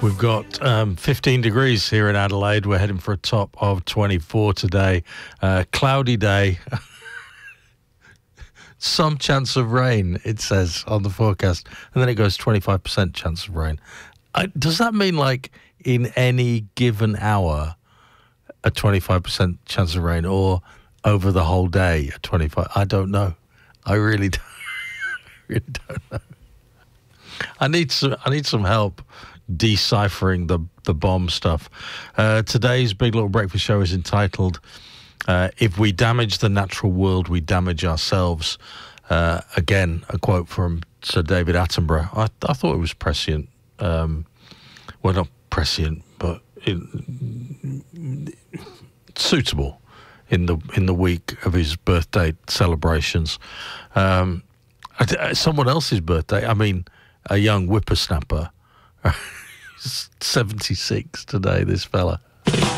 We've got 15 degrees here in Adelaide. We're heading for a top of 24 today. Cloudy day. Some chance of rain, it says on the forecast. And then it goes 25% chance of rain. Does that mean, like, in any given hour, a 25% chance of rain, or over the whole day, a 25%? I don't know. I really don't know. I need some help deciphering the bomb stuff. Today's Big Little Breakfast Show is entitled "If We Damage the Natural World, We Damage Ourselves." Again, a quote from Sir David Attenborough. I thought it was prescient. Well, not prescient, but suitable in the week of his birthday celebrations. Someone else's birthday. I mean, a young whippersnapper. He's 76 today, this fella.